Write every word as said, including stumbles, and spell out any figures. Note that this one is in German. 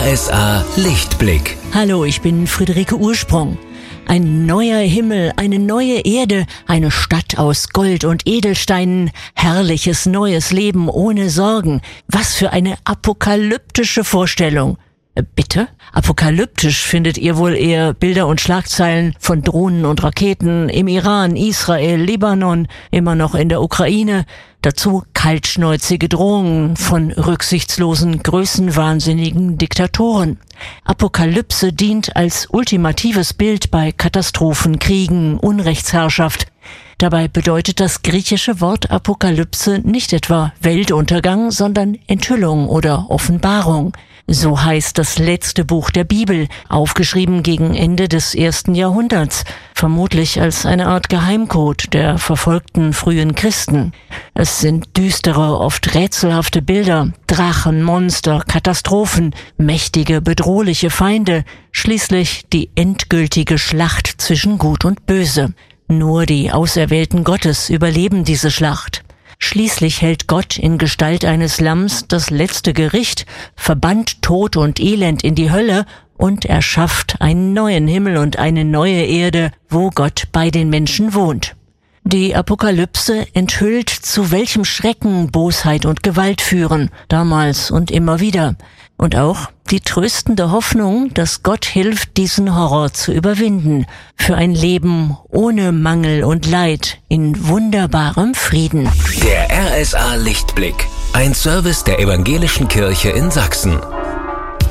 S A Lichtblick. Hallo, ich bin Friederike Ursprung. Ein neuer Himmel, eine neue Erde, eine Stadt aus Gold und Edelsteinen, herrliches neues Leben ohne Sorgen. Was für eine apokalyptische Vorstellung. Bitte? Apokalyptisch findet ihr wohl eher Bilder und Schlagzeilen von Drohnen und Raketen im Iran, Israel, Libanon, immer noch in der Ukraine. Dazu kaltschnäuzige Drohungen von rücksichtslosen, größenwahnsinnigen Diktatoren. Apokalypse dient als ultimatives Bild bei Katastrophen, Kriegen, Unrechtsherrschaft. Dabei bedeutet das griechische Wort Apokalypse nicht etwa Weltuntergang, sondern Enthüllung oder Offenbarung. So heißt das letzte Buch der Bibel, aufgeschrieben gegen Ende des ersten Jahrhunderts, vermutlich als eine Art Geheimcode der verfolgten frühen Christen. Es sind düstere, oft rätselhafte Bilder, Drachen, Monster, Katastrophen, mächtige, bedrohliche Feinde, schließlich die endgültige Schlacht zwischen Gut und Böse. Nur die Auserwählten Gottes überleben diese Schlacht. Schließlich hält Gott in Gestalt eines Lamms das letzte Gericht, verbannt Tod und Elend in die Hölle und erschafft einen neuen Himmel und eine neue Erde, wo Gott bei den Menschen wohnt. Die Apokalypse enthüllt, zu welchem Schrecken Bosheit und Gewalt führen, damals und immer wieder. Und auch die tröstende Hoffnung, dass Gott hilft, diesen Horror zu überwinden, für ein Leben ohne Mangel und Leid, in wunderbarem Frieden. Der R S A Lichtblick, ein Service der Evangelischen Kirche in Sachsen.